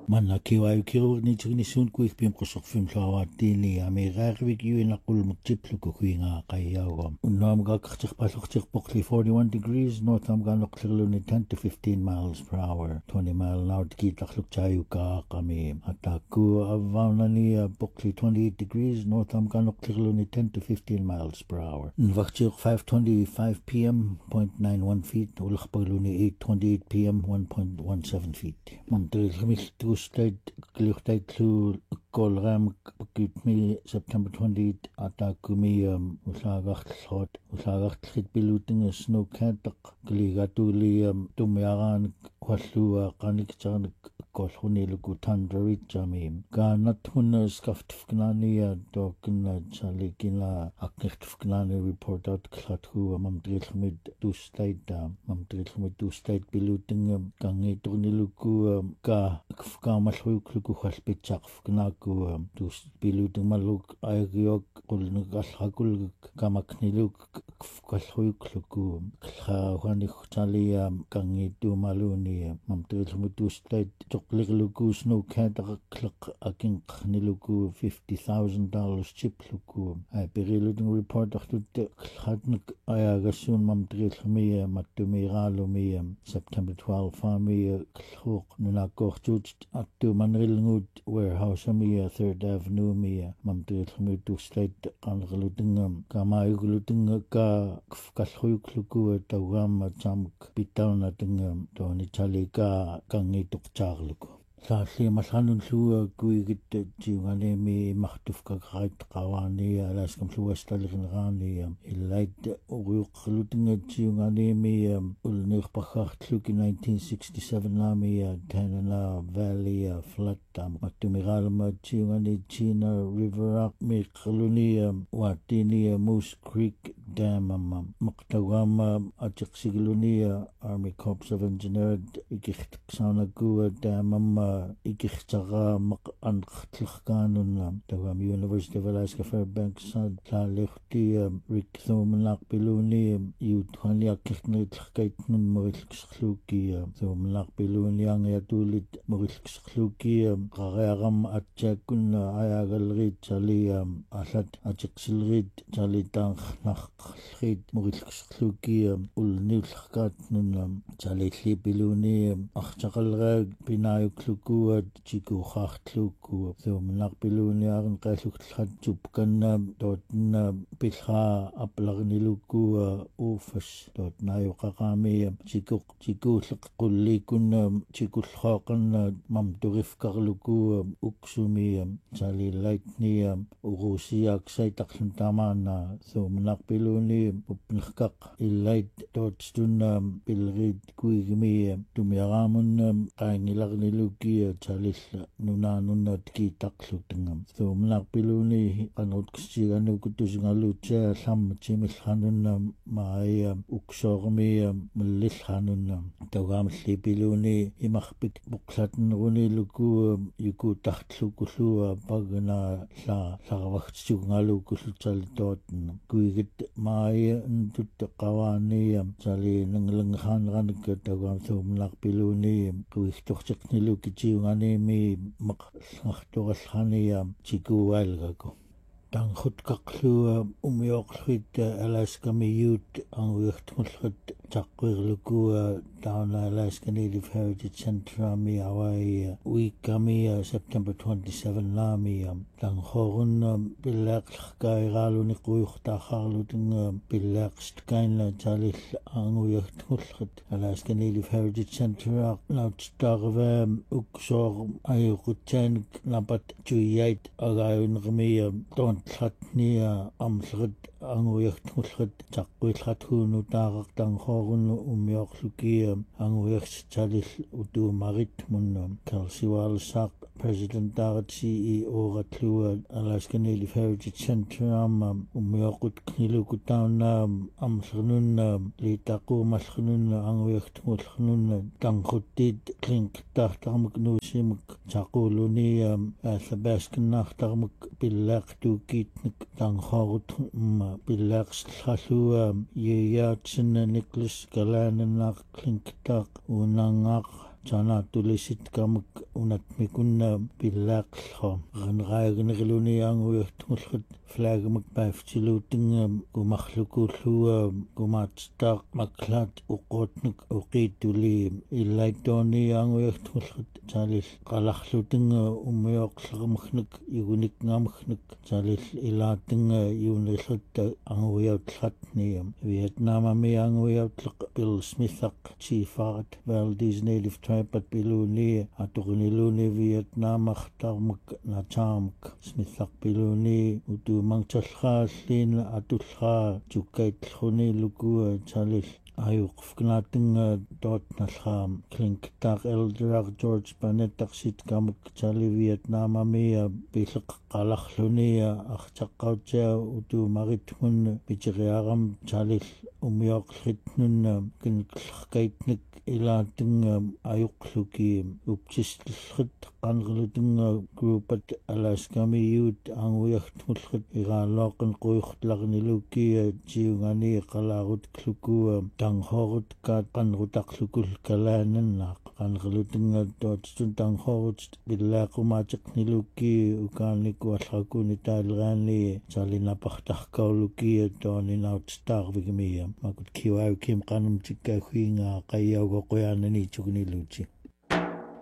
Manna kiwaiukiro ni tugnisun kuik pim kusukfim tlawatini amigarvik yuinaqul muktipluku kuinga qayyawam. Unnam gakchik palukchik pokli 41 degrees north am ganoqlirluni 10 to 15 miles per hour. 20 mile an hour kitluk chayuka qami. Ataku avvanani pokli 28 degrees north am ganoqlirluni 10 to 15 miles per hour. Nvakchik 5:25 p.m. 0.91 feet. Ulkhpaluni 8:28 p.m. 1.17 feet. Mantil State Kliuhtaitlu Kolram Kitmi September 28 Atakumi Usagartlit Biluting Snowcat Kligatuli Tumiaran Kwaslu Kanikchan Kolhuni Lukutandarit Jamim Ganat Hun Skaftfgnani Dokina Chalikina Akniftfgnani report out Klatu Mamdrilmid to state Mamdrilmid to state Biluting Gangi Tuniluku Ka Kamalhuku Haspitchak Knaku to Biluting Maluk Ayok Ulnugalhakul Kamakniluk Kalhuku Khahuanichali Gangi to Maluni Mamdrilmid to state Chokliluku Snowcat Akin Niluku $50,000 chip luku. I beriluting report of the Hadnik Ayagasun Mamdrilmi Matumiralumi September 12 Fami Khuk Nunakor Judged at to Manrilngut Warehouse Mi 3rd Avenue Mi Mamdrilmi to state Kangalutingam Kamayugluting Ka Kalhuyukluku Tawam Chamk Pitanatingam Tony Chalika Kangituk Charluku. Saatli masanun lua kuigit jiungane mi mahtufka kait qawani alaskam luastalignrani illait uruqlutinga jiungane mi ulnirpakhartluki 1967 nami Tanana Valley flood matumiralma jiungane China River mi qluni watini Moose Creek Dam maqtawama ajiqsigluni Army Corps of Engineers ikikhtsanagu dam Ikichtaga Mak Ankhtlkanun Tawam University of Alaska Fairbanks Tlalihti Rick Thomanlak Biluni Yutwani Akirtnit Kaitnun Morilksluki Thomanlak Biluni Ang Yatulit Morilksluki Qaragam Atjakun Ayagalrit Chali Asat Atjiksilrit Chali Tank Nakhrit Morilksluki Ulnilkatnun Chali Biluni Achchakalrag Pinayuk Chiku Hachtluku, so Manakbilunian Kasukhatjup Kana, Pilha, Aplagniluku, Ufas, Nayokami, Chiku Kulikun, Chiku Hakan, Mamturif Karluku, Uksumi, Chali Lightni, Urusiak Saitaktamana, so Manakbiluni, Pupnkak, Illight, Dotstun, Pilrid, Quigmi, Tumiramun, Nilagniluki chalis nuna tki taksutungam so mnakpiluni anot ksiganu kutusngalucha sam chimilhanun mai uksormi mlilhanun tawam slipiluni imahpit buksatn runiluku yuku tahtlukullu pagna la sarwachtungalu kusulchaltotn kuigit mai ntut qawani chali nanglanghan ranik tawam so mnakpiluni Tuhchakniluki Chiungani mi Makhlachtorashania Chiku Walgako. Tanghut Kaklu Umyoklit Alaska mi Youth Angwichtmulhut Chakwirluku down Alaska Native Heritage Center mi Hawaii Wikami September 27 Lami Tanghorun Bilak Kairaluni Kuyuchta Harluting Bilak Stkainla Chalis Angwichtmulhut Alaska Native Heritage Center Lautstarve Uksor Ayukutchenk Napat Chuyait Agayun Rmi Don't Latnia Amsred Angwichtmulhut Chakwilhathunu Tarak Tanghorun Umyokluki Angwicht Chalis Utu Maritmun Kalsiwal Sak President Darat CEO Ratlu Alaska Native Heritage Center Umyokut Knilukutan Amsrnun Litaku Masrnun Angwichtmulhnun Tanghutit Klink Tahtarmuknusimuk Chakuluni Thabaskan Nachtarmuk Bilak Tukitnik Tanghorut Bilak Shalhu Yeyatsin Nicholas Galanak Klinktak Unangak Tana tulisit kamak unat mikunna pillaqlha ranraagnirluni anguyertungullut flagmak paiftilutinga kumarlukulluwa kumaatstaq maklat uqootnuk uqiituli illaittooni anguyertungullut talil qalarlutinga ummiorqlermagnak igunikngaamagnak talil ilaatinga yuunillut anguyautllatni Vietnamami anguyautlaq Bill Smithaq chiefart Valdez Native Tribe at piluni atoqniluni Vietnamartarmak nachamak Smithaq piluni utuumangtallraallin atullra tukkaitlruni lukua talil ayuqfknaatinga tootnallraam klinktaaq Elderar George Panettaqsit kamak tali Vietnamami pileqqalarluni artaqqautia utuumaritmun piteriaram talil umioqlritnunna kinqllerkaitnik ilaatinga ayuqluki uptisllerrit qanrlutinga groupat Alaskami youth anguyartmullerrit iraalooqan quyurtlarniluki tiungani qalaarut klukua tanghorut kaat qanrutaqlukul kalaanannaaq qanrlutinga tootstun tanghorut billaaqumaateqniluki ukaanikuallrakuni taaleraani salinapartarkauluki tooninautstaarvigimia makut kiwau kim qanum tikkahuinga qayyaugoquyaanani tukniluti